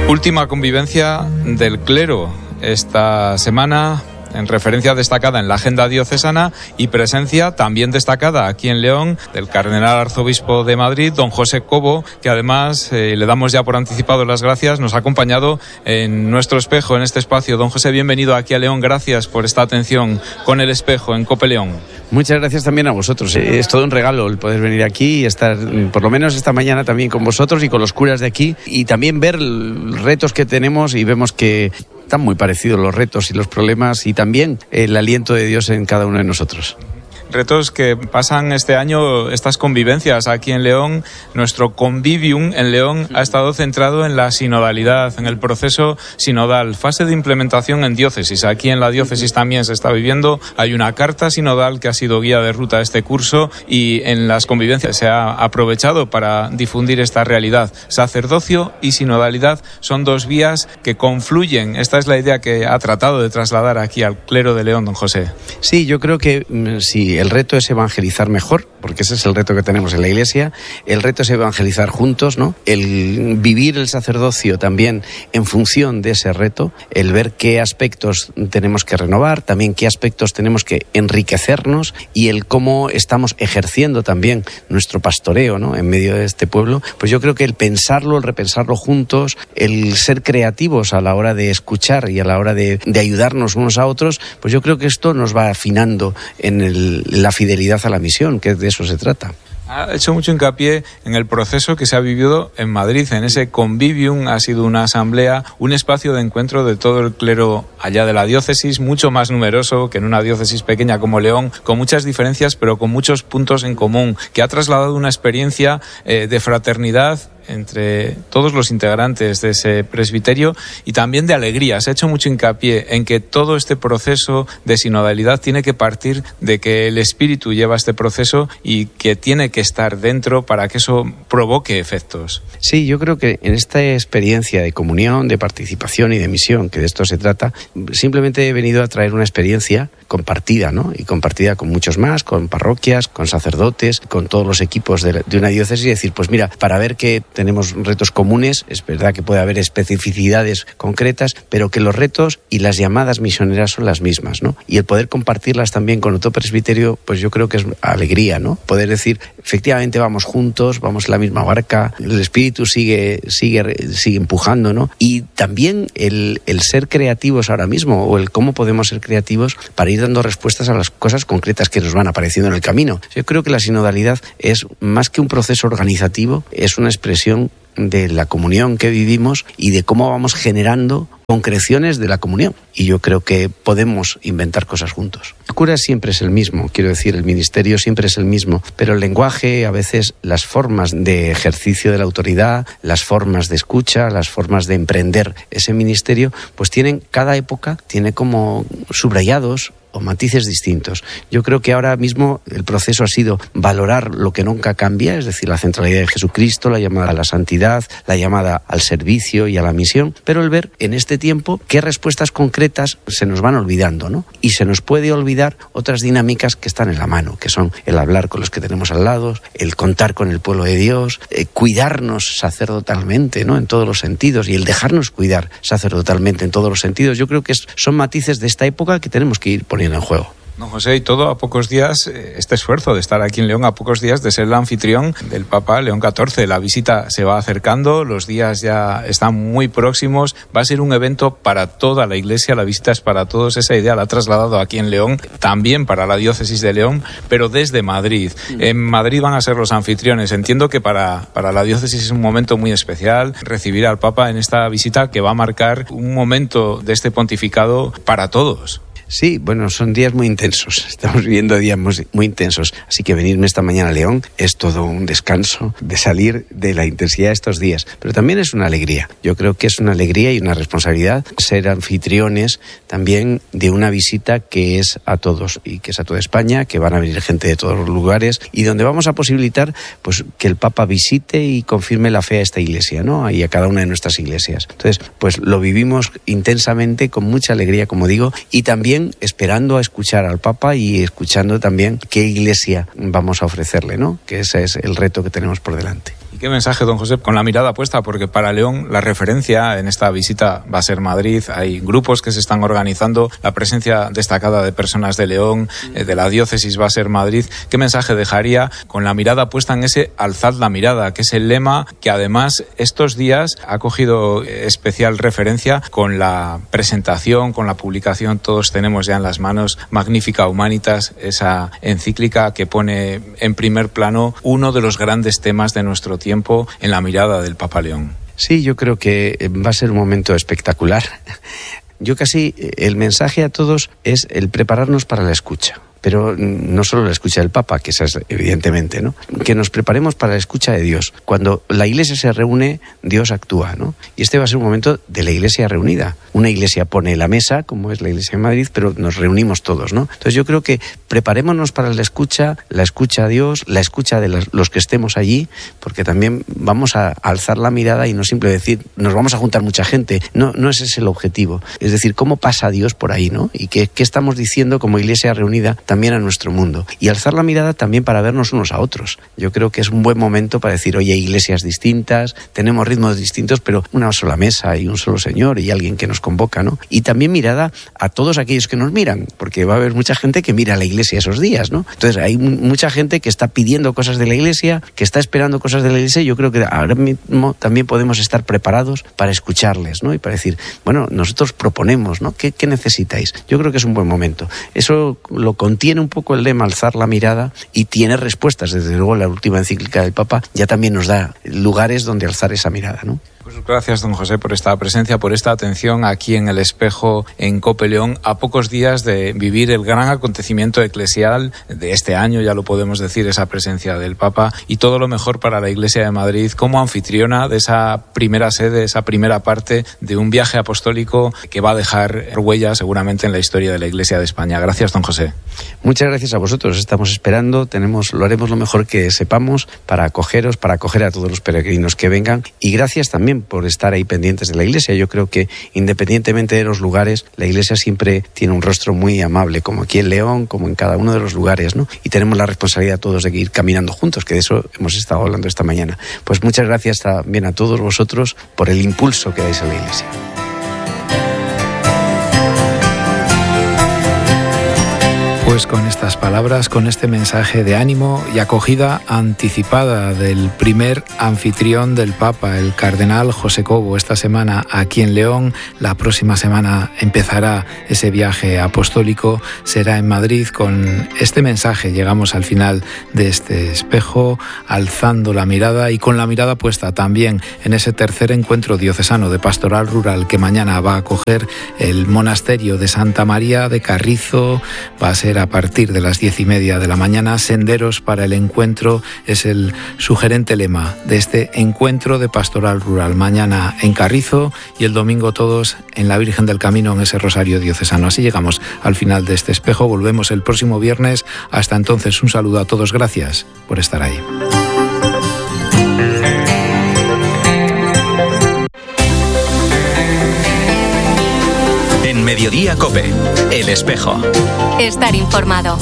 Última convivencia del clero esta semana, en referencia destacada en la agenda diocesana, y presencia también destacada aquí en León del cardenal arzobispo de Madrid, don José Cobo, que además le damos ya por anticipado las gracias, nos ha acompañado en nuestro espejo en este espacio. Don José, bienvenido aquí a León, gracias por esta atención con el espejo en COPE León. Muchas gracias también a vosotros. Es todo un regalo el poder venir aquí y estar, por lo menos esta mañana, también con vosotros y con los curas de aquí, y también ver los retos que tenemos, y vemos que están muy parecidos los retos y los problemas, y también el aliento de Dios en cada uno de nosotros. Retos que pasan este año, estas convivencias aquí en León. Nuestro convivium en León ha estado centrado en la sinodalidad, en el proceso sinodal, fase de implementación en diócesis. Aquí en la diócesis también se está viviendo. Hay una carta sinodal que ha sido guía de ruta a este curso, y en las convivencias se ha aprovechado para difundir esta realidad. Sacerdocio y sinodalidad son dos vías que confluyen. Esta es la idea que ha tratado de trasladar aquí al clero de León, don José. Sí, yo creo que sí. El reto es evangelizar mejor, porque ese es el reto que tenemos en la Iglesia. El reto es evangelizar juntos, ¿no? El vivir el sacerdocio también en función de ese reto, el ver qué aspectos tenemos que renovar, también qué aspectos tenemos que enriquecernos, y el cómo estamos ejerciendo también nuestro pastoreo, ¿no?, en medio de este pueblo. Pues yo creo que el pensarlo, el repensarlo juntos, el ser creativos a la hora de escuchar y a la hora de ayudarnos unos a otros, pues yo creo que esto nos va afinando en la fidelidad a la misión, que de eso se trata. Ha hecho mucho hincapié en el proceso que se ha vivido en Madrid, en ese convivium. Ha sido una asamblea, un espacio de encuentro de todo el clero allá de la diócesis, mucho más numeroso que en una diócesis pequeña como León, con muchas diferencias pero con muchos puntos en común, que ha trasladado una experiencia de fraternidad entre todos los integrantes de ese presbiterio, y también de alegría. Se ha hecho mucho hincapié en que todo este proceso de sinodalidad tiene que partir de que el Espíritu lleva este proceso y que tiene que estar dentro para que eso provoque efectos. Sí, yo creo que en esta experiencia de comunión, de participación y de misión, que de esto se trata, simplemente he venido a traer una experiencia compartida, ¿no? Y compartida con muchos más, con parroquias, con sacerdotes, con todos los equipos de una diócesis, y decir, pues mira, para ver que tenemos retos comunes, es verdad que puede haber especificidades concretas, pero que los retos y las llamadas misioneras son las mismas, ¿no? Y el poder compartirlas también con otro presbiterio, pues yo creo que es alegría, ¿no? Poder decir, efectivamente vamos juntos, vamos en la misma barca, el Espíritu sigue empujando, ¿no? Y también el ser creativos ahora mismo, o el cómo podemos ser creativos para ir dando respuestas a las cosas concretas que nos van apareciendo en el camino. Yo creo que la sinodalidad es más que un proceso organizativo, es una expresión de la comunión que vivimos y de cómo vamos generando concreciones de la comunión. Y yo creo que podemos inventar cosas juntos. El cura siempre es el mismo, quiero decir, el ministerio siempre es el mismo, pero el lenguaje, a veces las formas de ejercicio de la autoridad, las formas de escucha, las formas de emprender ese ministerio, pues cada época tiene como subrayados o matices distintos. Yo creo que ahora mismo el proceso ha sido valorar lo que nunca cambia, es decir, la centralidad de Jesucristo, la llamada a la santidad, la llamada al servicio y a la misión, pero el ver en este tiempo qué respuestas concretas se nos van olvidando, ¿no? Y se nos puede olvidar otras dinámicas que están en la mano, que son el hablar con los que tenemos al lado, el contar con el pueblo de Dios, cuidarnos sacerdotalmente, ¿no?, en todos los sentidos, y el dejarnos cuidar sacerdotalmente en todos los sentidos. Yo creo que son matices de esta época que tenemos que ir poniendo en juego. Don José, y todo a pocos días, este esfuerzo de estar aquí en León, a pocos días de ser el anfitrión del Papa León XIV. La visita se va acercando, los días ya están muy próximos, va a ser un evento para toda la Iglesia, la visita es para todos, esa idea la ha trasladado aquí en León, también para la diócesis de León, pero desde Madrid. En Madrid van a ser los anfitriones. Entiendo que para la diócesis es un momento muy especial recibir al Papa en esta visita que va a marcar un momento de este pontificado para todos. Sí, bueno, son días muy intensos, estamos viviendo días muy intensos, así que venirme esta mañana a León es todo un descanso de salir de la intensidad de estos días, pero también es una alegría. Yo creo que es una alegría y una responsabilidad ser anfitriones también de una visita que es a todos y que es a toda España, que van a venir gente de todos los lugares y donde vamos a posibilitar pues que el Papa visite y confirme la fe a esta iglesia, ¿no? Y a cada una de nuestras iglesias. Entonces, pues lo vivimos intensamente, con mucha alegría, como digo, y también esperando a escuchar al Papa y escuchando también qué iglesia vamos a ofrecerle, ¿no? Que ese es el reto que tenemos por delante. ¿Y qué mensaje, don José, con la mirada puesta? Porque para León la referencia en esta visita va a ser Madrid. Hay grupos que se están organizando, la presencia destacada de personas de León, de la diócesis va a ser Madrid. ¿Qué mensaje dejaría con la mirada puesta en ese alzad la mirada, que es el lema que además estos días ha cogido especial referencia con la presentación, con la publicación? Todos tenemos ya en las manos Magnificat Humanitas, esa encíclica que pone en primer plano uno de los grandes temas de nuestro tiempo en la mirada del Papa León. Sí, yo creo que va a ser un momento espectacular. Yo casi, el mensaje a todos es el prepararnos para la escucha. Pero no solo la escucha del Papa, que esa es evidentemente, ¿no? Que nos preparemos para la escucha de Dios. Cuando la Iglesia se reúne, Dios actúa, ¿no? Y este va a ser un momento de la Iglesia reunida. Una Iglesia pone la mesa, como es la Iglesia de Madrid, pero nos reunimos todos, ¿no? Entonces yo creo que preparémonos para la escucha a Dios, la escucha de los que estemos allí, porque también vamos a alzar la mirada y no simplemente decir, nos vamos a juntar mucha gente. No ese es el objetivo. Es decir, ¿cómo pasa Dios por ahí, no? Y qué estamos diciendo como Iglesia reunida también a nuestro mundo, y alzar la mirada también para vernos unos a otros. Yo creo que es un buen momento para decir, oye, hay iglesias distintas, tenemos ritmos distintos, pero una sola mesa y un solo Señor y alguien que nos convoca, ¿no? Y también mirada a todos aquellos que nos miran, porque va a haber mucha gente que mira a la Iglesia esos días, ¿no? Entonces hay mucha gente que está pidiendo cosas de la Iglesia, que está esperando cosas de la Iglesia, y yo creo que ahora mismo también podemos estar preparados para escucharles, ¿no? Y para decir, bueno, nosotros proponemos, ¿no? ¿Qué necesitáis? Yo creo que es un buen momento. Eso lo contiene un poco el lema alzar la mirada, y tiene respuestas. Desde luego la última encíclica del Papa ya también nos da lugares donde alzar esa mirada, ¿no? Pues gracias, don José, por esta presencia, por esta atención aquí en El Espejo, en COPE León, a pocos días de vivir el gran acontecimiento eclesial de este año, ya lo podemos decir, esa presencia del Papa, y todo lo mejor para la Iglesia de Madrid como anfitriona de esa primera sede, esa primera parte de un viaje apostólico que va a dejar huella seguramente en la historia de la Iglesia de España. Gracias, don José. Muchas gracias a vosotros. Estamos esperando, lo haremos lo mejor que sepamos para acogeros, para acoger a todos los peregrinos que vengan, y gracias también por estar ahí pendientes de la Iglesia. Yo creo que independientemente de los lugares, la Iglesia siempre tiene un rostro muy amable, como aquí en León, como en cada uno de los lugares, ¿no? Y tenemos la responsabilidad todos de ir caminando juntos, que de eso hemos estado hablando esta mañana. Pues muchas gracias también a todos vosotros por el impulso que dais a la Iglesia. Pues con estas palabras, con este mensaje de ánimo y acogida anticipada del primer anfitrión del Papa, el cardenal José Cobo, esta semana aquí en León, la próxima semana empezará ese viaje apostólico, será en Madrid. Con este mensaje llegamos al final de este espejo, alzando la mirada y con la mirada puesta también en ese tercer encuentro diocesano de pastoral rural que mañana va a acoger el monasterio de Santa María de Carrizo. Va a ser a partir de las 10:30 de la mañana. Senderos para el encuentro es el sugerente lema de este encuentro de pastoral rural. Mañana en Carrizo y el domingo todos en la Virgen del Camino, en ese rosario diocesano. Así llegamos al final de este espejo. Volvemos el próximo viernes. Hasta entonces, un saludo a todos. Gracias por estar ahí. En Mediodía COPE, El Espejo. Estar informado.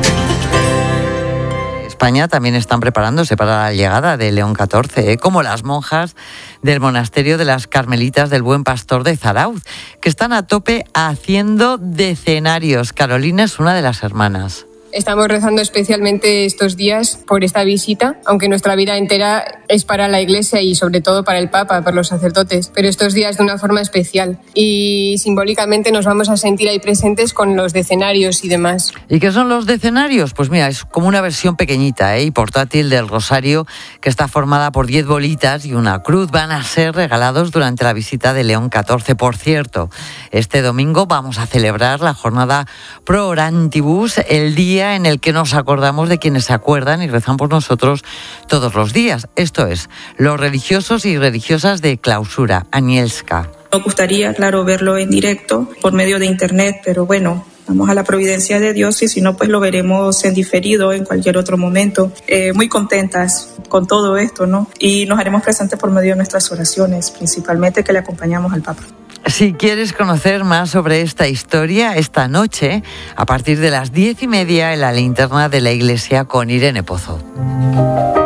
España también están preparándose para la llegada de León XIV, como las monjas del monasterio de las Carmelitas del Buen Pastor de Zarauz, que están a tope haciendo decenarios. Carolina es una de las hermanas. Estamos rezando especialmente estos días por esta visita, aunque nuestra vida entera es para la Iglesia y sobre todo para el Papa, por los sacerdotes, pero estos días de una forma especial, y simbólicamente nos vamos a sentir ahí presentes con los decenarios y demás. ¿Y qué son los decenarios? Pues mira, es como una versión pequeñita y portátil del rosario, que está formada por 10 bolitas y una cruz. Van a ser regalados durante la visita de León XIV. Por cierto, este domingo vamos a celebrar la jornada Pro Orantibus, el día en el que nos acordamos de quienes se acuerdan y rezan por nosotros todos los días. Esto es, los religiosos y religiosas de clausura, Anielska. Nos gustaría, claro, verlo en directo por medio de internet, pero bueno, vamos a la providencia de Dios y si no, pues lo veremos en diferido en cualquier otro momento. Muy contentas con todo esto, ¿no? Y nos haremos presentes por medio de nuestras oraciones, principalmente que le acompañamos al Papa. Si quieres conocer más sobre esta historia, esta noche, a partir de las 10:30 en la linterna de la iglesia con Irene Pozo.